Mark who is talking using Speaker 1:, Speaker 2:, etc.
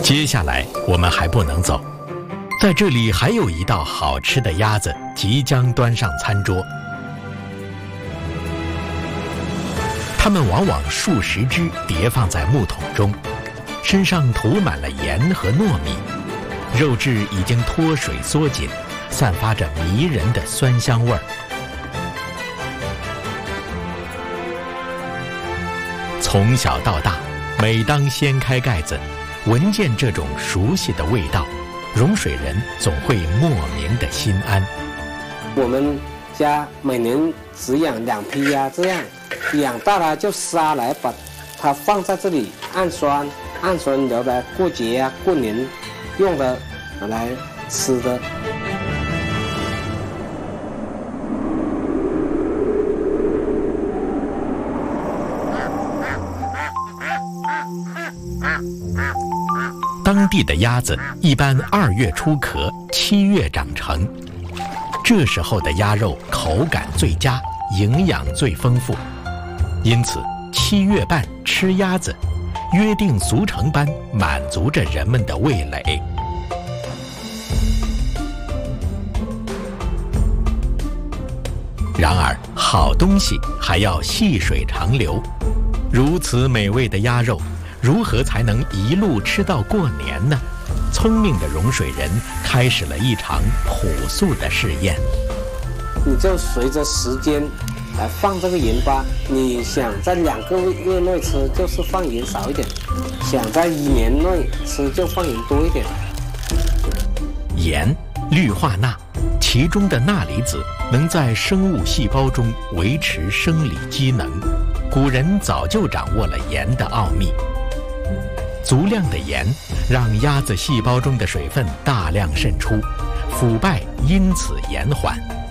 Speaker 1: 接下来我们还不能走，在这里还有一道好吃的鸭子即将端上餐桌。它们往往数十只叠放在木桶中，身上涂满了盐和糯米，肉质已经脱水缩紧，散发着迷人的酸香味儿。从小到大，每当掀开盖子，闻见这种熟悉的味道，融水人总会莫名的心安。
Speaker 2: 我们家每年只养2批鸭，这样养大了就杀来，把它放在这里按酸，留来过节啊、过年用的，来吃的。
Speaker 1: 当地的鸭子一般2月出壳，7月长成，这时候的鸭肉口感最佳，营养最丰富，因此7月半吃鸭子，约定俗成般满足着人们的味蕾。然而，好东西还要细水长流，如此美味的鸭肉，如何才能一路吃到过年呢？聪明的融水人开始了一场朴素的试验。
Speaker 2: 你就随着时间来放这个盐巴，你想在2个月内吃，就是放盐少一点；想在1年内吃，就放盐多一点。
Speaker 1: 盐、氯化钠，其中的钠离子能在生物细胞中维持生理机能。古人早就掌握了盐的奥秘。足量的盐让鸭子细胞中的水分大量渗出，腐败因此延缓。